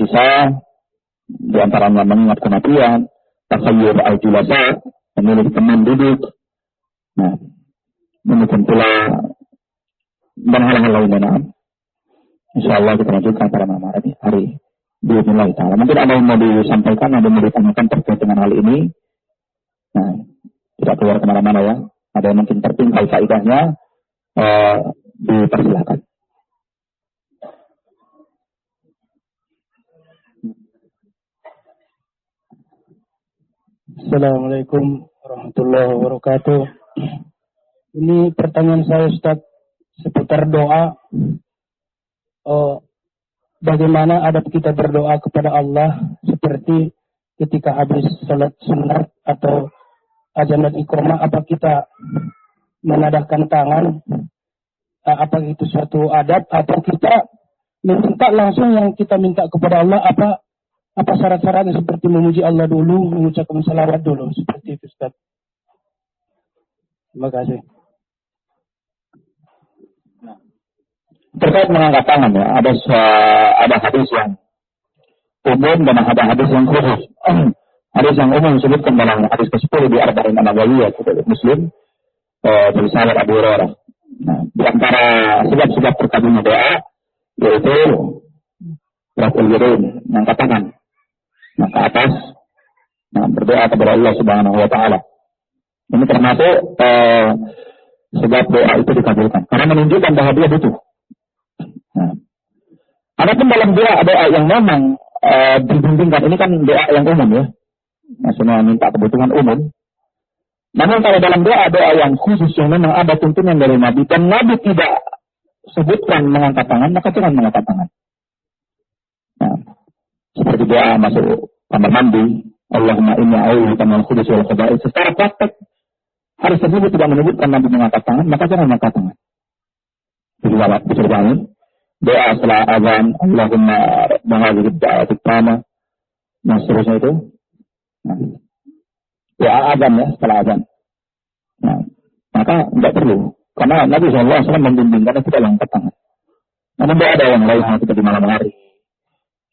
dosa, di antaranya mengingat kematian, tasayyur al-julasa, memilih teman duduk. Nah, demikian pula dan hal-hal lainnya. Nah, insyaallah kita lanjutkan pada malam hari bismillah taala. Mungkin ada yang mau disampaikan, ada yang mau ditanyakan terkait dengan hal ini. Nah, tidak keluar kemana-mana ya. Ada yang mungkin tertinggal faedahnya, dipersilakan. Assalamualaikum warahmatullahi wabarakatuh. Ini pertanyaan saya, Ustaz, seputar doa. Bagaimana adab kita berdoa kepada Allah seperti ketika habis salat sunat atau azan dan iqamah, apa kita menadahkan tangan? Apa itu suatu adab atau kita meminta langsung yang kita minta kepada Allah? Apa syarat-syaratnya seperti memuji Allah dulu, mengucapkan salawat dulu, seperti itu, Ustaz. Terima kasih. Terkait mengangkat tangan ya, ada hadis yang umum dan ada hadis yang khusus. Hadis yang umum disebutkan dalam hadis ke-10 di Arba'in An-Nawawiyah dari Muslim dari sahabat Abu Hurairah. Nah, di antara sebab-sebab terkabulnya doa yaitu raf'ul yadain, mengangkat tangan ke atas, berdoa kepada Allah Subhanahu wa taala. Ini termasuk sebab doa itu dikabulkan karena menunjukkan bahwa dia butuh. Nah, adapun dalam doa yang memang dibimbingkan, ini kan doa yang umum ya, maksudnya minta kebutuhan umum. Namun kalau dalam doa yang khusus yang memang ada tuntunan dari Nabi dan Nabi tidak sebutkan mengangkat tangan, maka jangan mengangkat tangan. Nah, seperti doa masuk kamar mandi, Allahumma inni a'udzubika minal khubuthi wal khaba'ith. Secara praktek hadis tersebut tidak menyebutkan Nabi mengangkat tangan, maka jangan mengangkat tangan. Bisa dibangun doa setelah azan, Allahumma rabb hadhihi ad-da'wati at-tammah, dan seterusnya itu. Nah, doa azan ya, setelah azan. Nah, maka tidak perlu karena Nabi SAW membimbingkan kita yang angkat tangan. Namun ada yang lain kita di malam hari.